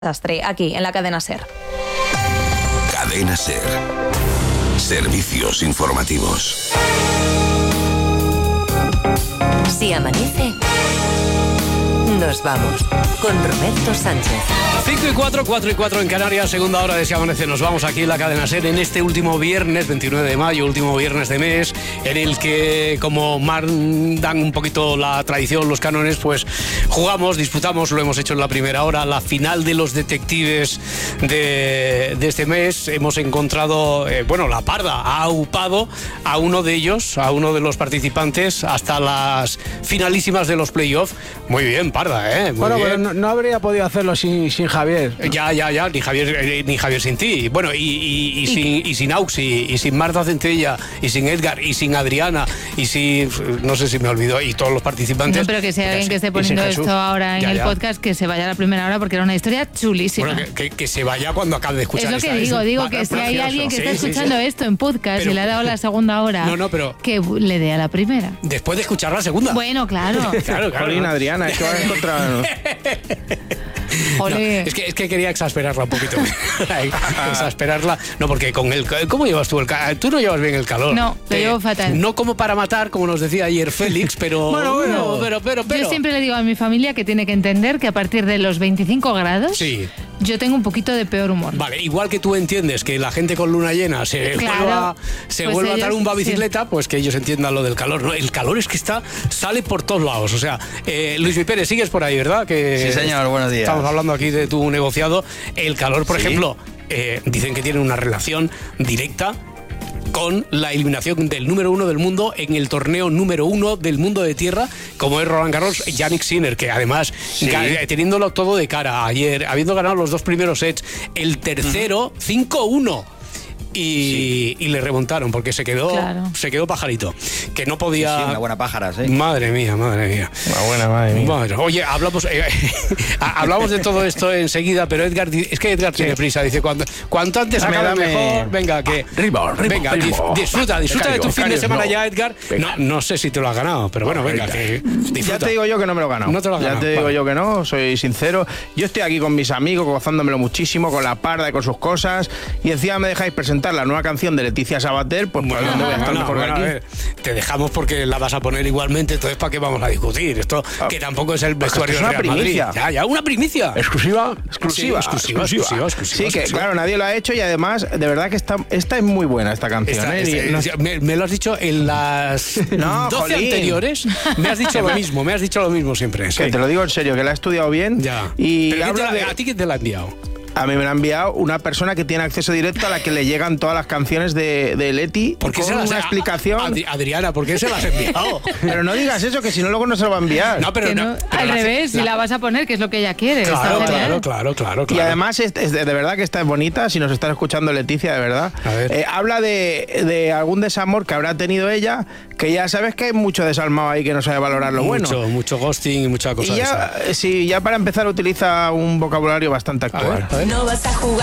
Desastre, aquí en la cadena SER. Cadena SER. Servicios informativos. Si amanece, nos vamos con Roberto Sánchez. 5:04, 4:04 en Canarias, segunda hora de Si amanece. Nos vamos aquí en la cadena SER en este último viernes, 29 de mayo, último viernes de mes, en el que, como mandan un poquito la tradición, los cánones, pues jugamos, disputamos, lo hemos hecho en la primera hora, la final de los detectives de este mes. Hemos encontrado, la Parda ha aupado a uno de ellos, a uno de los participantes, hasta las finalísimas de los playoffs. Muy bien, Parda, muy bien. Pero no habría podido hacerlo sin Javier. Ya, ni Javier sin ti. Bueno, y sin Auxi, y sin Marta Centella, y sin Edgar, y sin Adriana, y sin... no sé si me olvidó, y todos los participantes. No, pero que sea alguien que esté poniendo esto ahora en el podcast, que se vaya a la primera hora, porque era una historia chulísima. Bueno, que se vaya cuando acabe de escuchar. Es lo que digo que si hay alguien que está escuchando esto en podcast y le ha dado la segunda hora, pero que le dé a la primera. Después de escuchar la segunda. Bueno, claro. Jolín, Adriana, es que vas a encontrar... No, es que quería exasperarla un poquito. Exasperarla. No, porque con el... ¿Cómo llevas tú el calor? Tú no llevas bien el calor. No, lo llevo fatal. No como para matar, como nos decía ayer Félix, pero... pero... Yo siempre le digo a mi familia que tiene que entender que a partir de los 25 grados... Sí. Yo tengo un poquito de peor humor. Vale, igual que tú entiendes que la gente con luna llena se vuelva a dar un bicicleta, pues que ellos entiendan lo del calor. No, el calor es que sale por todos lados. O sea, Luis Pérez, sigues por ahí, ¿verdad? Sí, señor, buenos días. Estamos hablando aquí de tu negociado. El calor, por ejemplo, dicen que tiene una relación directa con la eliminación del número 1 del mundo en el torneo número 1 del mundo de tierra, como es Roland Garros, Jannik Sinner, que además, teniéndolo todo de cara ayer, habiendo ganado los dos primeros sets, el tercero, 5-1. Y le remontaron porque se quedó pajarito, que no podía. Sí, una buena pájara, ¿sí? Madre mía. Una buena, madre mía. Madre. Oye, hablamos de todo esto enseguida, pero Edgar tiene prisa, dice cuanto antes acabe mejor. Venga, disfruta de tu fin de semana ya, Edgar. No sé si te lo has ganado, pero bueno, venga, que disfruta. Ya te digo yo que no me lo he ganado. No te lo has ganado. Ya te digo yo que no, soy sincero. Yo estoy aquí con mis amigos, gozándomelo muchísimo, con la Parda y con sus cosas, y encima me dejáis presentar la nueva canción de Leticia Sabater, pues ¿dónde voy a estar mejor que aquí? A ver, te dejamos porque la vas a poner igualmente, entonces ¿para qué vamos a discutir? Esto que tampoco es el vestuario del Real Madrid. Ya, una primicia. Exclusiva. Sí, que claro, nadie lo ha hecho, y además, de verdad que esta es muy buena, esta canción. Me lo has dicho en las 12 anteriores, me has dicho lo mismo siempre. Que te lo digo en serio, que la he estudiado bien. Ya. Y ¿Pero a ti quién te la ha enviado? A mí me la ha enviado una persona que tiene acceso directo a la que le llegan todas las canciones de Leti. ¿Por qué con una explicación? Adriana, ¿por qué se las has enviado? Pero no digas eso, que si no luego no se lo va a enviar. Al revés, si la vas a poner, que es lo que ella quiere. Claro. Y además, de verdad que esta es bonita, si nos estás escuchando, Leticia, de verdad. A ver. Habla de algún desamor que habrá tenido ella, que ya sabes que hay mucho desalmado ahí que no sabe valorar lo bueno. Mucho ghosting y mucha cosa. Y ya para empezar utiliza un vocabulario bastante actual. No vas a jugar.